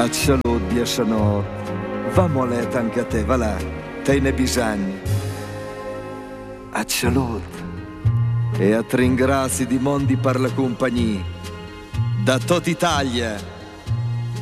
A salut, biesa not. Va molet anche a te, va là. Te ne bisogni. A salut. E a ringrazi di mondi per la compagnia. Da tutta Italia.